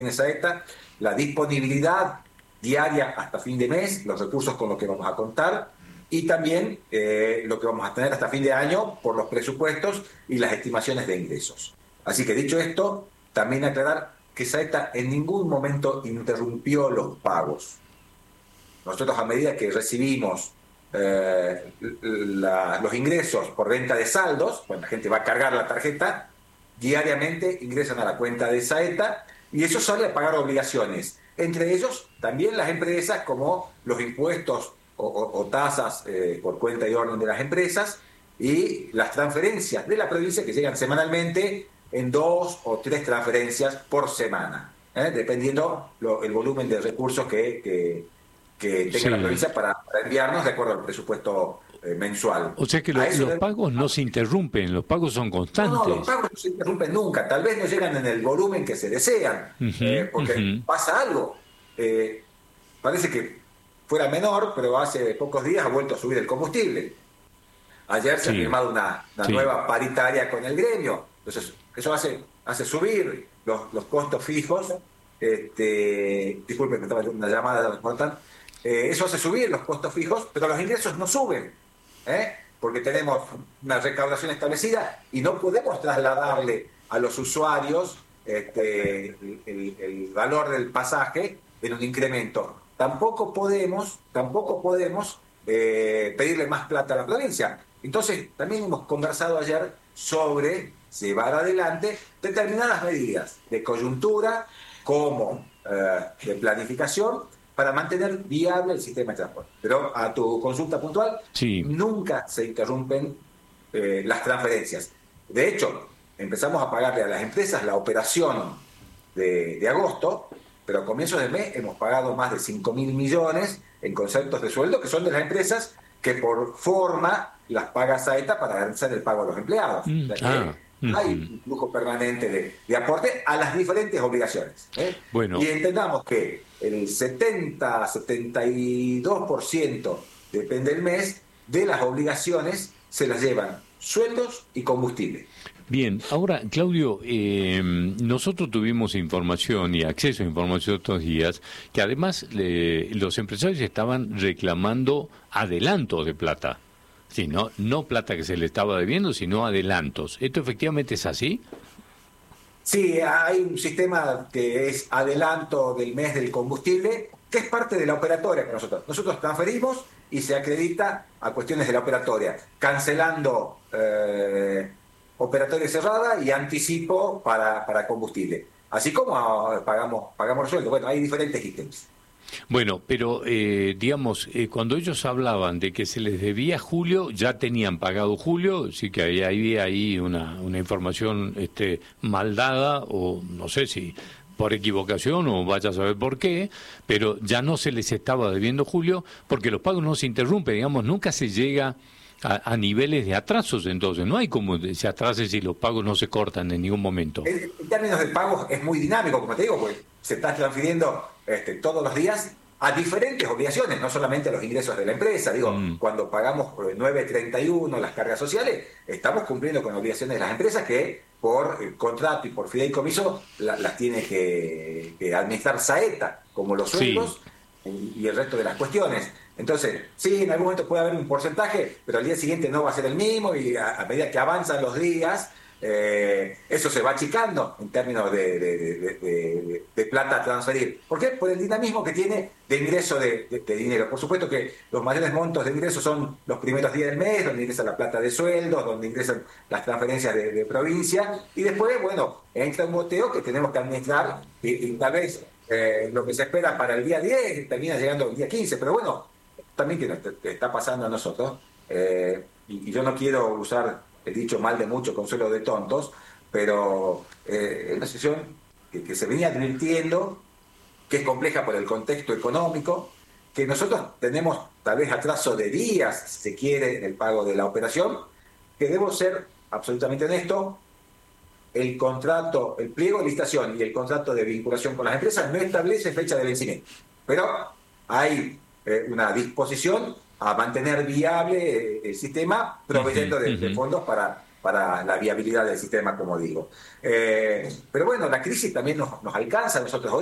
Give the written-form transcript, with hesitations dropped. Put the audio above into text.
de Saeta, la disponibilidad diaria hasta fin de mes, los recursos con los que vamos a contar y también lo que vamos a tener hasta fin de año por los presupuestos y las estimaciones de ingresos. Así que dicho esto, también aclarar que Saeta en ningún momento interrumpió los pagos. Nosotros a medida que recibimos los ingresos por venta de saldos, cuando la gente va a cargar la tarjeta, diariamente ingresan a la cuenta de Saeta y eso sale a pagar obligaciones. Entre ellos también las empresas, como los impuestos o tasas por cuenta y orden de las empresas y las transferencias de la provincia que llegan semanalmente en 2 o 3 transferencias por semana, dependiendo el volumen de recursos que tenga la provincia para enviarnos de acuerdo al presupuesto mensual. O sea que los pagos no se interrumpen, los pagos son constantes. No, los pagos no se interrumpen nunca, tal vez no llegan en el volumen que se desean, porque pasa algo. Parece que fuera menor, pero hace pocos días ha vuelto a subir el combustible. Ayer se ha firmado una nueva paritaria con el gremio, entonces eso hace subir los costos fijos. Disculpen, me estaba una llamada importante. Eso hace subir los costos fijos, pero los ingresos no suben, porque tenemos una recaudación establecida y no podemos trasladarle a los usuarios el valor del pasaje en un incremento. Tampoco podemos pedirle más plata a la provincia. Entonces, también hemos conversado ayer sobre llevar adelante determinadas medidas de coyuntura como de planificación para mantener viable el sistema de transporte. Pero a tu consulta puntual, nunca se interrumpen las transferencias. De hecho, empezamos a pagarle a las empresas la operación de agosto, pero a comienzos de mes hemos pagado más de 5.000 millones en conceptos de sueldo que son de las empresas que por forma las paga Saeta para garantizar el pago a los empleados. O sea que hay un flujo permanente de aporte a las diferentes obligaciones. Bueno. Y entendamos que el 70-72%, depende del mes, de las obligaciones se las llevan sueldos y combustible. Bien, ahora, Claudio, nosotros tuvimos información y acceso a información estos días que además los empresarios estaban reclamando adelanto de plata. Sí, no plata que se le estaba debiendo, sino adelantos. ¿Esto efectivamente es así? Sí, hay un sistema que es adelanto del mes del combustible, que es parte de la operatoria que nosotros transferimos y se acredita a cuestiones de la operatoria, cancelando operatoria cerrada y anticipo para combustible. Así como pagamos sueldo. Bueno, hay diferentes ítems. Bueno, pero digamos, cuando ellos hablaban de que se les debía julio, ya tenían pagado julio, sí que había ahí una información mal dada, o no sé si por equivocación o vaya a saber por qué, pero ya no se les estaba debiendo julio, porque los pagos no se interrumpen, digamos, nunca se llega a niveles de atrasos, entonces no hay como se atrase si los pagos no se cortan en ningún momento. En términos de pagos es muy dinámico, como te digo, porque se está transfiriendo todos los días a diferentes obligaciones, no solamente a los ingresos de la empresa. Cuando pagamos 9.31 las cargas sociales, estamos cumpliendo con obligaciones de las empresas que por contrato y por fideicomiso las tiene que administrar Saeta, como los sueldos y el resto de las cuestiones. Entonces, sí, en algún momento puede haber un porcentaje, pero al día siguiente no va a ser el mismo y a medida que avanzan los días, eso se va achicando en términos de plata a transferir. ¿Por qué? Por el dinamismo que tiene de ingreso de dinero. Por supuesto que los mayores montos de ingresos son los primeros días del mes, donde ingresa la plata de sueldos, donde ingresan las transferencias de provincia, y después, bueno, entra un boteo que tenemos que administrar y tal vez lo que se espera para el día 10 termina llegando el día 15, pero bueno, también que nos está pasando a nosotros, y yo no quiero usar el dicho mal de mucho, consuelo de tontos, pero es una situación que se venía advirtiendo, que es compleja por el contexto económico, que nosotros tenemos tal vez atraso de días, si se quiere, en el pago de la operación, que debo ser absolutamente honesto, el contrato, el pliego de licitación y el contrato de vinculación con las empresas no establece fecha de vencimiento, pero hay una disposición a mantener viable el sistema, proveyendo de fondos para para la viabilidad del sistema, como digo. Pero bueno, la crisis también nos alcanza a nosotros hoy.